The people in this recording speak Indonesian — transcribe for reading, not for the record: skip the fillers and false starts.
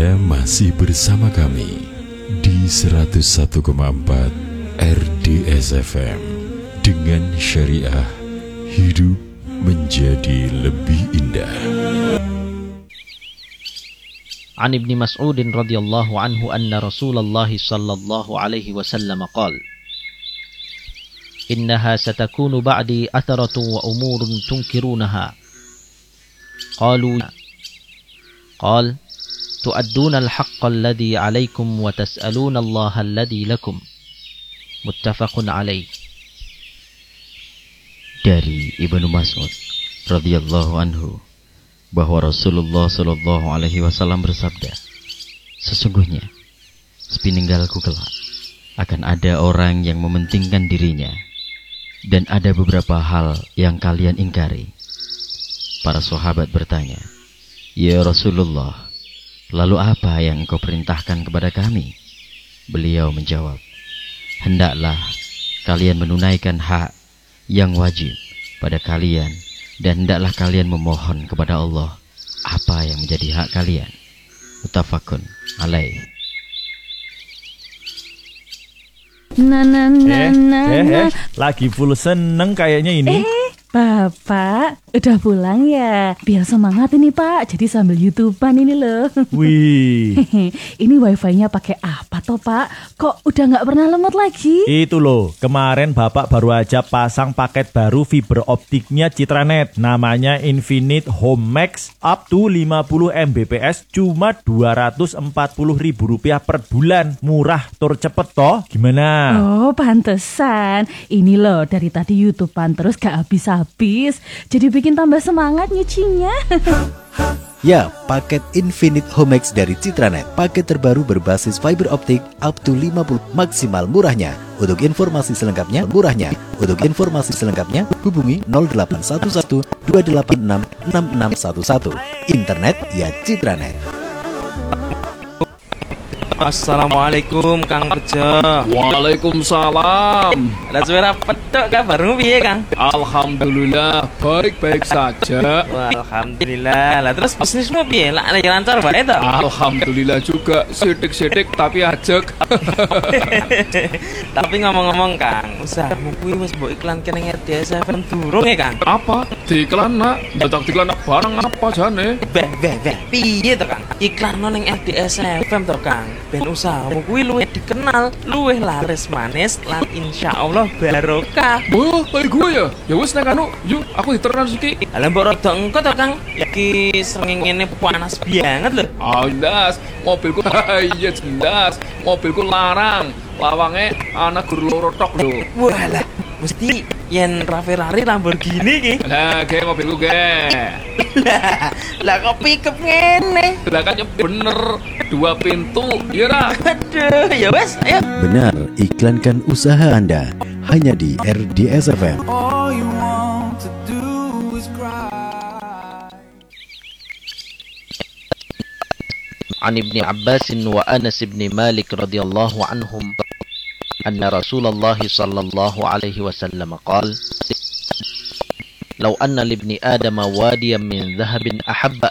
Anda masih bersama kami di 101,4 RDS FM dengan syariah hidup menjadi lebih indah. An Ibni Mas'udin radhiyallahu anhu anna Rasulullah sallallahu alaihi wasallam qala innaha satakunu ba'di atharatun wa umurun tunkirunaha qalu qala tu'adduna al-haqqa alladhi 'alaykum wa tas'aluna Allah alladhi lakum muttafaqun alaih. Dari Ibnu Mas'ud radhiyallahu anhu bahwa Rasulullah sallallahu alaihi wasallam bersabda, sesungguhnya sepeninggalku kelak akan ada orang yang mementingkan dirinya dan ada beberapa hal yang kalian ingkari. Para sahabat bertanya, "Ya Rasulullah, lalu apa yang engkau perintahkan kepada kami?" Beliau menjawab, "Hendaklah kalian menunaikan hak yang wajib pada kalian dan hendaklah kalian memohon kepada Allah apa yang menjadi hak kalian." Muttafaqun alaih. Lagi full seneng kayaknya ini. Bapak, udah pulang ya? Biar semangat ini Pak, jadi sambil YouTubean ini loh. Wih, Ini wifi-nya pakai apa toh Pak? Kok udah nggak pernah lemot lagi? itu loh, kemarin Bapak baru aja pasang paket baru fiber optiknya Citranet. Namanya Infinite Home Max up to 50 Mbps, cuma Rp240.000 per bulan. Murah, tur cepet toh, gimana? Oh, pantesan. Ini loh, dari tadi YouTubean terus gak habis-habis. Jadi bikin tambah semangat nyucinya. Ya, paket Infinite Home Max dari Citranet. Paket terbaru berbasis fiber optik up to 50 maksimal murahnya. Untuk informasi selengkapnya, hubungi 0811 286 6611. Internet ya Citranet. Assalamualaikum Kang Bejo. Waalaikumsalam. Lah suara petok kabarmu piye Kang? Alhamdulillah baik-baik saja. Wah, alhamdulillah. Lah terus bisnismu piye? Lah lancar bae to? Alhamdulillah juga, sidik-sidik tapi ajek. Tapi ngomong-ngomong Kang, usahamu kuwi wis mbok iklanke ning RDS FM durung ya Kang? Apa? Diiklan nak? Dadak diiklan barang apa jane? Beh, piye to Kang? Iklan ning RDS FM to Kang. Ben usahamu kuwi luwih dikenal, luwih laris manis lan insyaallah barokah. Wah, kayak gue ya? Ya wis nek anu, yuk aku diteran siki. Lah mbok rada engko to Kang. Iki srengenge ngene panas banget lho. Ah, jelas, mobilku iya jelas, mobilku larang. Lawange anak guru loro tok lho. Walah, mesti yen Ferrari Lamborghini ki. Lah, ge mobilku ge. Lah kok pickup ngene? Lah kan bener 2 pintu. Iya ra? Aduh, ya wes, ayo. Benar, iklankan usaha Anda hanya di RDS FM. An Ibni Abbas wa Anas ibn Malik radhiyallahu anhum anna Rasulullah sallallahu alaihi wasallam qala law anna libni Adam wadiyan min dhahabin ahabba